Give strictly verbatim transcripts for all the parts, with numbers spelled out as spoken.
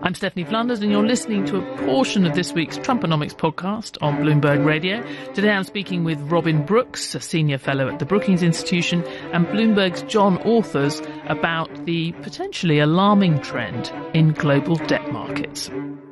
I'm Stephanie Flanders, and you're listening to a portion of this week's Trumponomics podcast on Bloomberg Radio. Today I'm speaking with Robin Brooks, a senior fellow at the Brookings Institution, and Bloomberg's John Authers about the potentially alarming trend in global debt markets.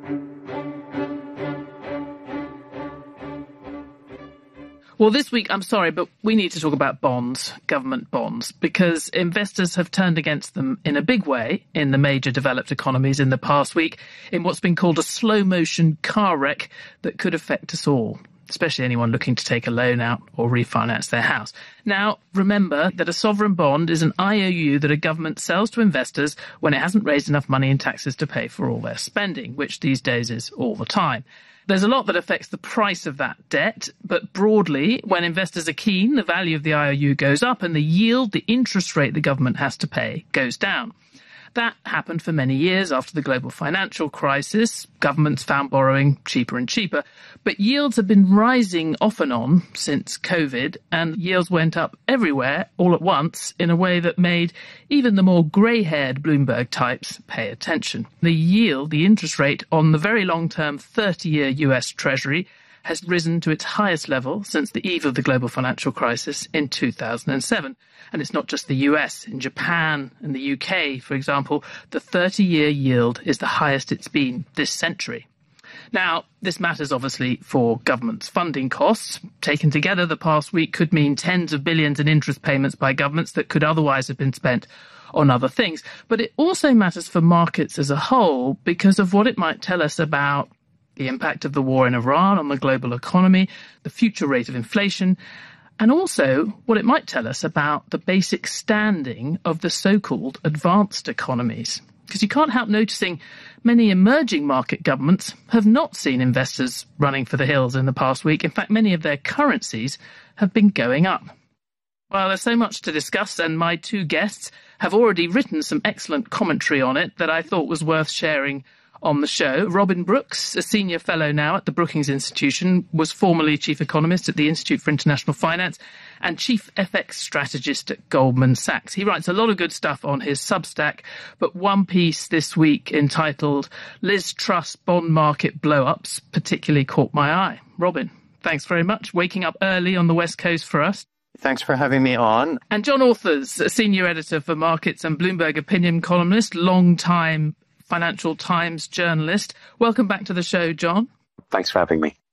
Well, this week, I'm sorry, but we need to talk about bonds, government bonds, because investors have turned against them in a big way in the major developed economies in the past week in what's been called a slow-motion car wreck that could affect us all, especially anyone looking to take a loan out or refinance their house. Now, remember that a sovereign bond is an I O U that a government sells to investors when it hasn't raised enough money in taxes to pay for all their spending, which these days is all the time. There's a lot that affects the price of that debt, but broadly, when investors are keen, the value of the I O U goes up and the yield, the interest rate the government has to pay, goes down. That happened for many years after the global financial crisis. Governments found borrowing cheaper and cheaper, but yields have been rising off and on since COVID, and yields went up everywhere all at once in a way that made even the more grey-haired Bloomberg types pay attention. The yield, the interest rate on the very long-term thirty-year U S Treasury has risen to its highest level since the eve of the global financial crisis in two thousand seven. And it's not just the U S. In Japan and the U K, for example, the thirty-year yield is the highest it's been this century. Now, this matters obviously for governments' funding costs. Taken together, the past week could mean tens of billions in interest payments by governments that could otherwise have been spent on other things. But it also matters for markets as a whole because of what it might tell us about the impact of the war in Iran on the global economy, the future rate of inflation, and also what it might tell us about the basic standing of the so-called advanced economies. Because you can't help noticing many emerging market governments have not seen investors running for the hills in the past week. In fact, many of their currencies have been going up. Well, there's so much to discuss, and my two guests have already written some excellent commentary on it that I thought was worth sharing on the show. Robin Brooks, a senior fellow now at the Brookings Institution, was formerly chief economist at the Institute for International Finance and chief F X strategist at Goldman Sachs. He writes a lot of good stuff on his Substack, but one piece this week entitled Liz Truss Bond Market Blow-Ups particularly caught my eye. Robin, thanks very much. Waking up early on the West Coast for us. Thanks for having me on. And John Authers, a senior editor for markets and Bloomberg opinion columnist, long-time Financial Times journalist. Welcome back to the show, John. Thanks for having me.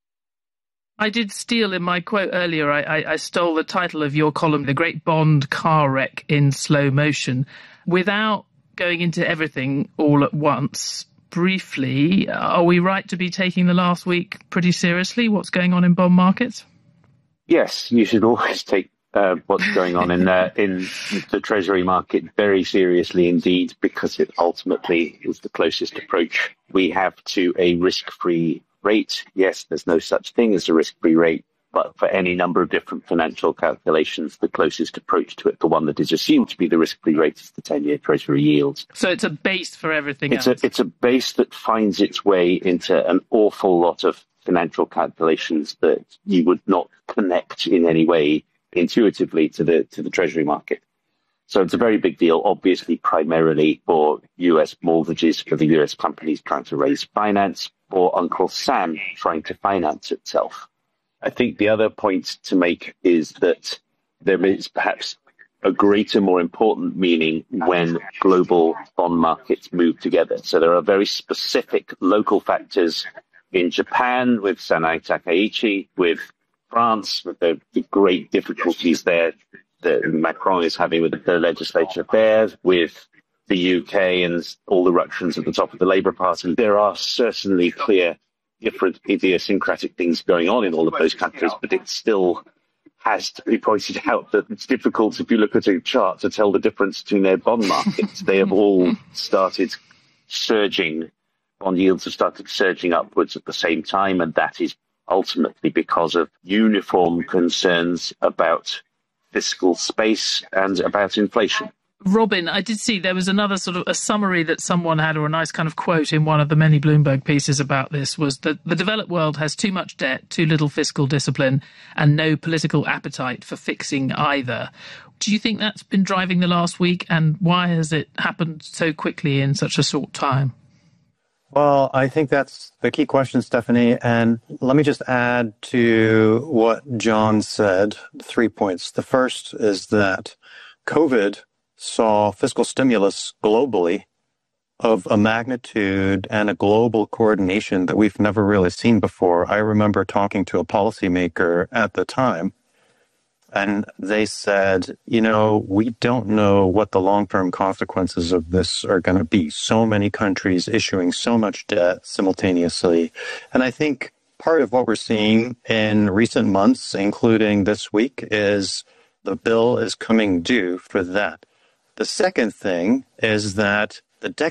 I did steal in my quote earlier, I, I, I stole the title of your column, The Great Bond Car Wreck in Slow Motion. Without going into everything all at once, briefly, are we right to be taking the last week pretty seriously? What's going on in bond markets? Yes, you should always take Uh, what's going on in uh, in the Treasury market very seriously indeed, because it ultimately is the closest approach we have to a risk-free rate. Yes, there's no such thing as a risk-free rate, but for any number of different financial calculations, the closest approach to it, the one that is assumed to be the risk-free rate, is the ten-year Treasury yield. So it's a base for everything it's else. A, it's a base that finds its way into an awful lot of financial calculations that you would not connect in any way intuitively to the to the Treasury market. So it's a very big deal, obviously, primarily for U S mortgages, for the U S companies trying to raise finance, or Uncle Sam trying to finance itself. I think the other point to make is that there is perhaps a greater, more important meaning when global bond markets move together. So there are very specific local factors in Japan with Sanai Takaichi, with France, with the, the great difficulties there that Macron is having with the legislature there, with the U K and all the ructions at the top of the Labour Party. There are certainly clear, different idiosyncratic things going on in all of those countries, but it still has to be pointed out that it's difficult, if you look at a chart, to tell the difference between their bond markets. They have all started surging. Bond yields have started surging upwards at the same time, and that is ultimately because of uniform concerns about fiscal space and about inflation. Robin, I did see there was another sort of a summary that someone had, or a nice kind of quote in one of the many Bloomberg pieces about this, was that the developed world has too much debt, too little fiscal discipline, and no political appetite for fixing either. Do you think that's been driving the last week, and why has it happened so quickly in such a short time? Well, I think that's the key question, Stephanie. And let me just add to what John said, three points. The first is that COVID saw fiscal stimulus globally of a magnitude and a global coordination that we've never really seen before. I remember talking to a policymaker at the time, and they said, you know, we don't know what the long-term consequences of this are going to be. So many countries issuing so much debt simultaneously. And I think part of what we're seeing in recent months, including this week, is the bill is coming due for that. The second thing is that the debt